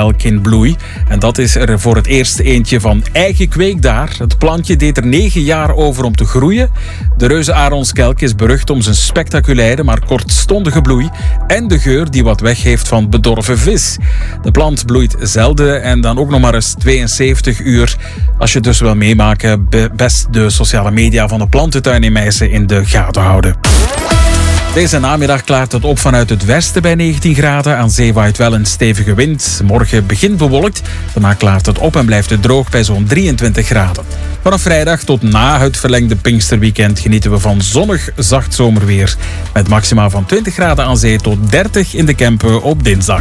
aronskelk in bloei. En dat is er voor het eerst eentje van eigen kweek daar. Het plantje deed er 9 jaar over om te groeien. De reuze aronskelk is berucht om zijn spectaculaire, maar kortstondige bloei en de geur die wat weggeeft van bedorven vis. De plant bloeit zelden en dan ook nog maar eens 72 uur. Als je het dus wil meemaken, best de sociale media van de plantentuin in Meissen in de gaten houden. Deze namiddag klaart het op vanuit het westen bij 19 graden. Aan zee waait wel een stevige wind. Morgen begint bewolkt. Daarna klaart het op en blijft het droog bij zo'n 23 graden. Vanaf vrijdag tot na het verlengde Pinksterweekend genieten we van zonnig, zacht zomerweer. Met maxima van 20 graden aan zee tot 30 in de Kempen op dinsdag.